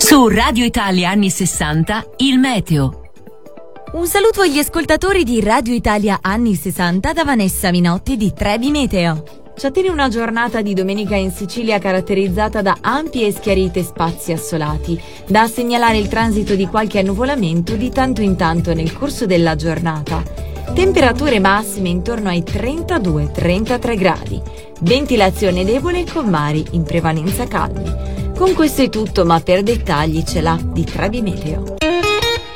Su Radio Italia anni 60, il meteo. Un saluto agli ascoltatori di Radio Italia anni 60 da Vanessa Minotti di Trebi Meteo. Ci attende una giornata di domenica in Sicilia caratterizzata da ampi e schiariti spazi assolati. Da segnalare il transito di qualche annuvolamento di tanto in tanto nel corso della giornata. Temperature massime intorno ai 32-33 gradi. Ventilazione debole con mari in prevalenza calmi. Con questo è tutto, ma per dettagli ce l'ha di Trebi Meteo.